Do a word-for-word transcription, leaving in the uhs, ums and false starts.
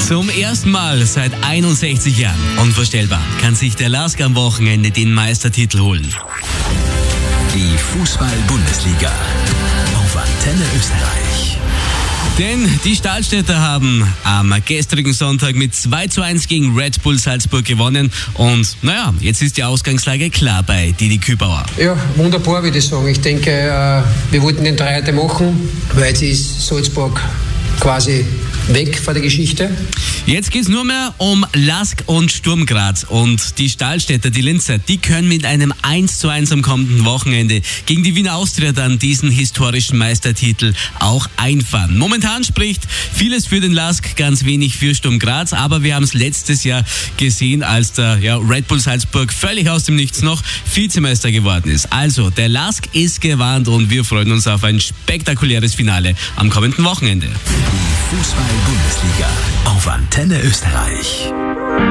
Zum ersten Mal seit einundsechzig Jahren, unvorstellbar, kann sich der LASK am Wochenende den Meistertitel holen. Die Fußball-Bundesliga auf Antenne Österreich. Denn die Stahlstädter haben am gestrigen Sonntag mit zwei zu eins gegen Red Bull Salzburg gewonnen. Und naja, jetzt ist die Ausgangslage klar bei Didi Kübauer. Ja, wunderbar, würde ich sagen. Ich denke, wir wollten den Dreier machen, weil jetzt ist Salzburg quasi weg von der Geschichte. Jetzt geht's nur mehr um LASK und Sturm Graz. Und die Stahlstädter, die Linzer, die können mit einem eins zu eins am kommenden Wochenende gegen die Wiener Austria dann diesen historischen Meistertitel auch einfahren. Momentan spricht vieles für den LASK, ganz wenig für Sturm Graz. Aber wir haben es letztes Jahr gesehen, als der ja, Red Bull Salzburg völlig aus dem Nichts noch Vizemeister geworden ist. Also, der LASK ist gewarnt und wir freuen uns auf ein spektakuläres Finale am kommenden Wochenende. Die Fußball-Bundesliga auf Antenne Österreich.